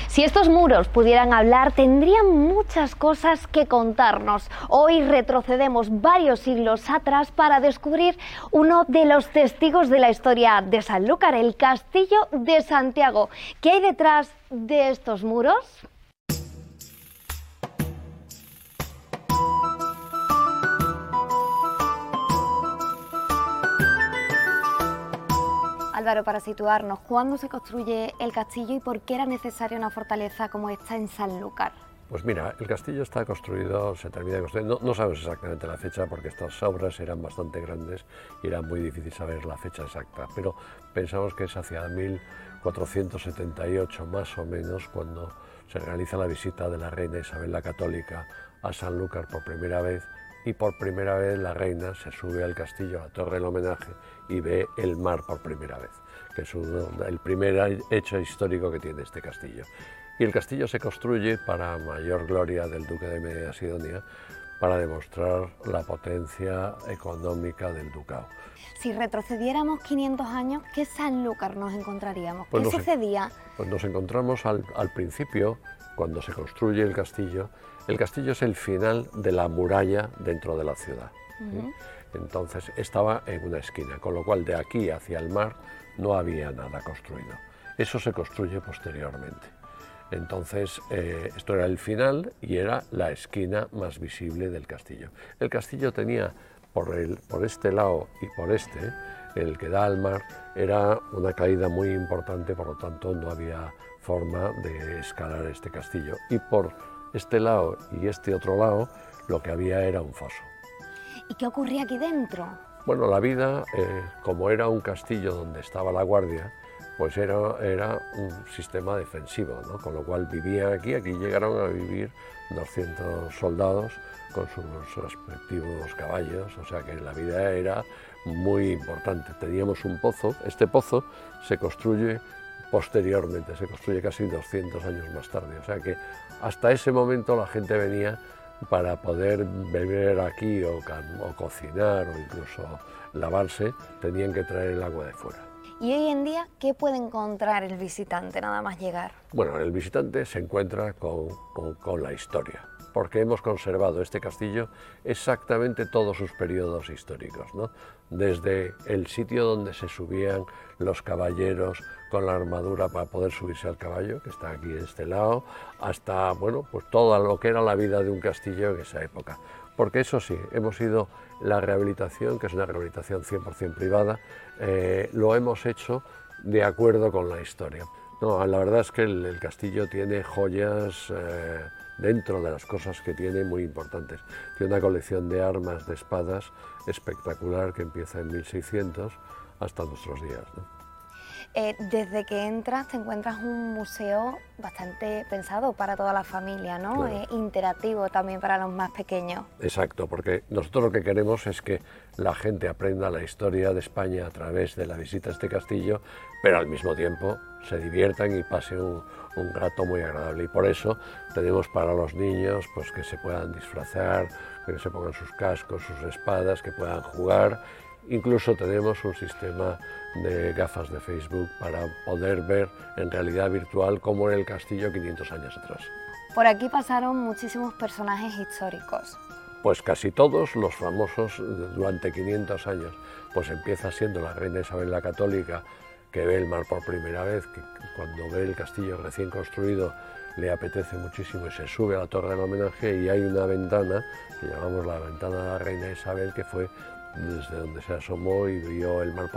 Si estos muros pudieran hablar, tendrían muchas cosas que contarnos. Hoy retrocedemos varios siglos atrás para descubrir uno de los testigos de la historia de Sanlúcar, el Castillo de Santiago. ¿Qué hay detrás de estos muros? Álvaro, para situarnos, ¿cuándo se construye el castillo y por qué era necesaria una fortaleza como esta en Sanlúcar? Pues mira, el castillo está construido, se termina de construir, no sabemos exactamente la fecha porque estas obras eran bastante grandes y era muy difícil saber la fecha exacta, pero pensamos que es hacia 1478 más o menos cuando se realiza la visita de la reina Isabel la Católica a Sanlúcar por primera vez, y por primera vez la reina se sube al castillo, a la torre del homenaje, y ve el mar por primera vez, que es el primer hecho histórico que tiene este castillo. Y el castillo se construye para mayor gloria del duque de Medina Sidonia, para demostrar la potencia económica del ducado. Si retrocediéramos 500 años, ¿qué Sanlúcar nos encontraríamos? ¿Qué sucedía? Pues nos encontramos al principio, cuando se construye el castillo. El castillo es el final de la muralla dentro de la ciudad. ¿Sí? Entonces estaba en una esquina, con lo cual de aquí hacia el mar no había nada construido. Eso se construye posteriormente. Entonces esto era el final y era la esquina más visible del castillo. El castillo tenía por este lado y por este, el que da al mar, era una caída muy importante, por lo tanto no había forma de escalar este castillo. Y por este lado y este otro lado lo que había era un foso. ¿Y qué ocurría aquí dentro? Bueno, la vida, como era un castillo donde estaba la guardia, pues era un sistema defensivo, ¿no? Con lo cual vivían aquí llegaron a vivir 200 soldados con sus respectivos caballos, o sea que la vida era muy importante. Teníamos un pozo, este pozo se construye posteriormente, se construye casi 200 años más tarde, o sea que hasta ese momento la gente venía para poder beber aquí o cocinar o incluso lavarse, tenían que traer el agua de fuera. ¿Y hoy en día qué puede encontrar el visitante nada más llegar? Bueno, el visitante se encuentra con la historia, porque hemos conservado este castillo exactamente todos sus periodos históricos, ¿no? Desde el sitio donde se subían los caballeros con la armadura para poder subirse al caballo, que está aquí de este lado, hasta bueno, pues todo lo que era la vida de un castillo en esa época. Porque eso sí, hemos ido, la rehabilitación, que es una rehabilitación 100% privada, lo hemos hecho de acuerdo con la historia. No, la verdad es que el castillo tiene joyas dentro de las cosas que tiene muy importantes. Tiene una colección de armas, de espadas espectacular que empieza en 1600 hasta nuestros días, ¿no? Desde que entras te encuentras un museo bastante pensado para toda la familia, ¿no? Claro. Interactivo también para los más pequeños. Exacto, porque nosotros lo que queremos es que la gente aprenda la historia de España a través de la visita a este castillo, pero al mismo tiempo se diviertan y pasen un rato muy agradable. Y por eso tenemos para los niños pues, que se puedan disfrazar, que se pongan sus cascos, sus espadas, que puedan jugar. Incluso tenemos un sistema de gafas de Facebook para poder ver en realidad virtual cómo era el castillo 500 años atrás. Por aquí pasaron muchísimos personajes históricos. Pues casi todos los famosos durante 500 años. Pues empieza siendo la reina Isabel la Católica, que ve el mar por primera vez, que cuando ve el castillo recién construido le apetece muchísimo y se sube a la torre del homenaje y hay una ventana, que llamamos la ventana de la reina Isabel, que fue desde donde se asomó y vio el mar por